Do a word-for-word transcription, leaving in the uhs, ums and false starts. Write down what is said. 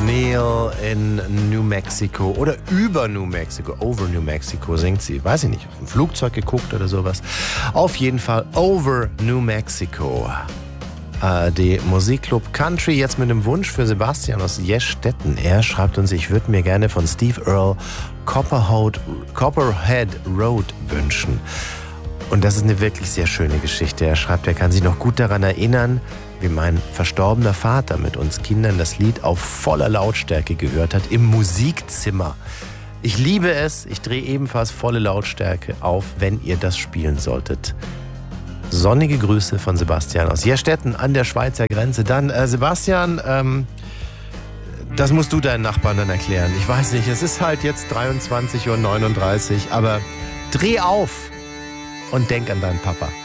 O'Neill in New Mexico oder über New Mexico, over New Mexico singt sie. Weiß ich nicht, auf dem Flugzeug geguckt oder sowas. Auf jeden Fall over New Mexico. Äh, die Musikclub Country jetzt mit einem Wunsch für Sebastian aus Jestetten. Er schreibt uns, ich würde mir gerne von Steve Earle Copperhead, Copperhead Road wünschen. Und das ist eine wirklich sehr schöne Geschichte. Er schreibt, er kann sich noch gut daran erinnern, wie mein verstorbener Vater mit uns Kindern das Lied auf voller Lautstärke gehört hat, im Musikzimmer. Ich liebe es, ich drehe ebenfalls volle Lautstärke auf, wenn ihr das spielen solltet. Sonnige Grüße von Sebastian aus Jerstetten an der Schweizer Grenze. Dann, äh, Sebastian, ähm, das musst du deinen Nachbarn dann erklären. Ich weiß nicht, es ist halt jetzt dreiundzwanzig Uhr neununddreißig, aber dreh auf und denk an deinen Papa.